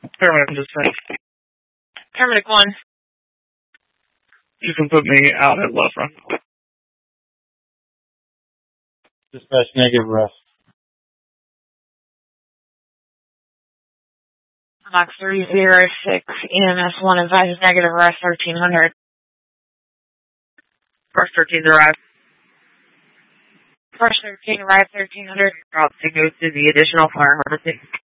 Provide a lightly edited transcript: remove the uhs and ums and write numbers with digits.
Paramedic dispatch. Paramedic 1. You can put me out at left front. Dispatch negative arrest. Box 306, EMS 1 advises negative arrest 1300. First 13 arrived. First 13 arrived 1300. I'll take note to the additional fire harvesting.